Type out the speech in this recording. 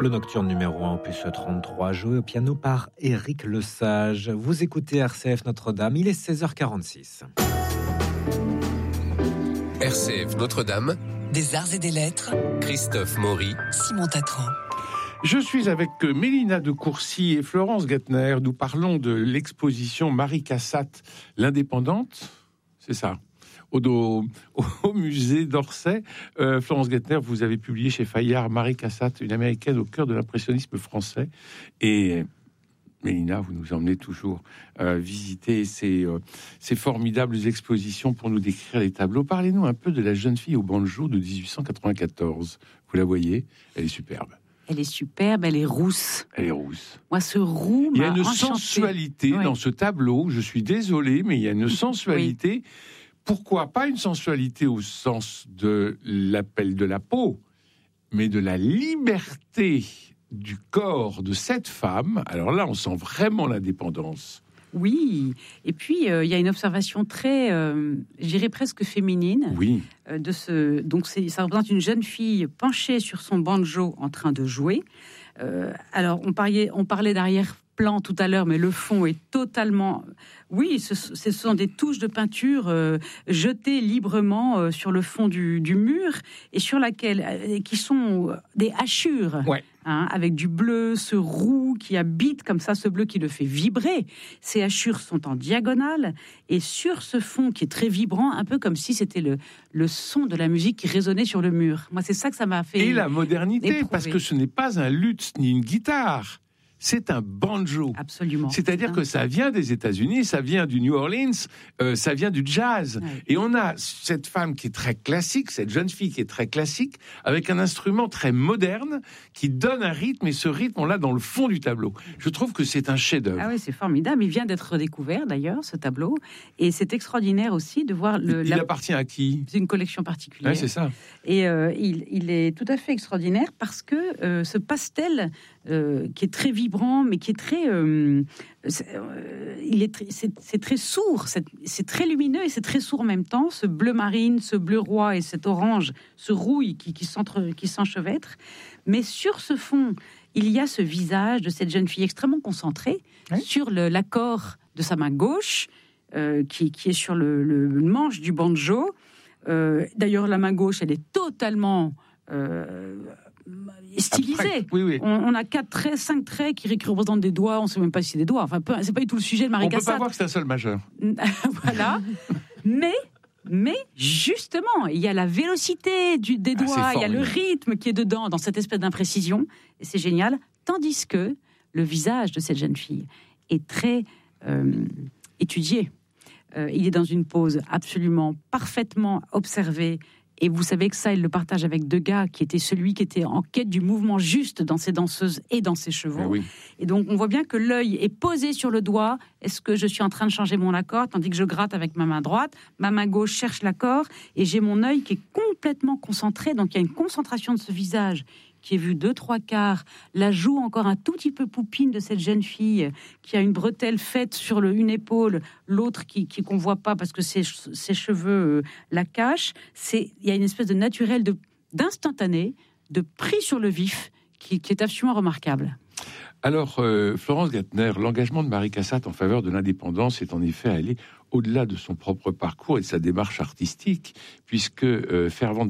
Le Nocturne numéro 1, opus 33, joué au piano par Éric Lesage. Vous écoutez RCF Notre-Dame, il est 16h46. RCF Notre-Dame, des arts et des lettres, Christophe Maury, Simon Tatran. Je suis avec Mélina de Courcy et Florence Gettner. Nous parlons de l'exposition Marie Cassatt, l'indépendante, c'est ça, au musée d'Orsay. Florence Gettner, vous avez publié chez Fayard Marie Cassatt, une américaine au cœur de l'impressionnisme français. Et Mélina, vous nous emmenez toujours visiter ces formidables expositions pour nous décrire les tableaux. Parlez-nous un peu de la jeune fille au banjo de 1894. Vous la voyez, elle est superbe. Elle est superbe, elle est rousse. Elle est rousse. Moi, ce roux il y a une enchantée. sensualité dans ce tableau. Je suis désolé, mais il y a une sensualité. Oui. Pourquoi pas une sensualité au sens de l'appel de la peau, mais de la liberté du corps de cette femme. Alors là, on sent vraiment l'indépendance. Oui, et puis il y a une observation très, je dirais presque féminine. Oui. Donc ça représente une jeune fille penchée sur son banjo en train de jouer. Alors on parlait d'arrière-plan tout à l'heure, mais le fond est totalement... Oui, ce sont des touches de peinture jetées librement sur le fond du mur et sur laquelle qui sont des hachures. Ouais. Avec du bleu, ce roux qui habite comme ça, ce bleu qui le fait vibrer. Ces hachures sont en diagonale et sur ce fond qui est très vibrant, un peu comme si c'était le son de la musique qui résonnait sur le mur. Moi, c'est ça que ça m'a fait. Et la modernité, éprouver. Parce que ce n'est pas un luth ni une guitare. C'est un banjo. Absolument. C'est-à-dire que ça vient des États-Unis, ça vient du New Orleans, ça vient du jazz. Ouais. Et on a cette femme qui est très classique, cette jeune fille qui est très classique, avec un instrument très moderne qui donne un rythme, et ce rythme, on l'a dans le fond du tableau. Je trouve que c'est un chef-d'œuvre. Ah oui, c'est formidable. Il vient d'être redécouvert, d'ailleurs, ce tableau. Et c'est extraordinaire aussi de voir... Il appartient à qui ? C'est une collection particulière. Ouais, c'est ça. Et il est tout à fait extraordinaire parce que ce pastel... qui est très vibrant, mais qui est très, c'est très sourd, c'est très lumineux et c'est très sourd en même temps. Ce bleu marine, ce bleu roi et cet orange, ce rouille qui s'enchevêtre. Mais sur ce fond, il y a ce visage de cette jeune fille extrêmement concentrée sur l'accord de sa main gauche, qui est sur le manche du banjo. D'ailleurs, la main gauche, elle est totalement stylisé. Oui. On a 5 traits qui représentent des doigts. On ne sait même pas si c'est des doigts. Enfin, c'est pas du tout le sujet de Marie Cassatt. On peut pas voir que c'est un sol majeur. Voilà. Mais justement, il y a la vélocité des doigts, il y a le rythme qui est dedans, dans cette espèce d'imprécision. Et c'est génial. Tandis que le visage de cette jeune fille est très étudié. Il est dans une pose absolument parfaitement observée. Et vous savez que ça, il le partage avec Degas, qui était celui qui était en quête du mouvement juste dans ses danseuses et dans ses chevaux. Oui. Et donc, on voit bien que l'œil est posé sur le doigt. Est-ce que je suis en train de changer mon accord, tandis que je gratte avec ma main droite, ma main gauche cherche l'accord, et j'ai mon œil qui est complètement concentré. Donc, il y a une concentration de ce visage qui est vu 2-3 quarts, la joue encore un tout petit peu poupine de cette jeune fille qui a une bretelle faite sur une épaule, l'autre qu'on voit pas parce que ses cheveux la cachent. Il y a une espèce de naturel, d'instantané, de pris sur le vif qui est absolument remarquable. Alors, Florence Gettner, l'engagement de Marie Cassatt en faveur de l'indépendance est en effet allé au-delà de son propre parcours et de sa démarche artistique, puisque fervente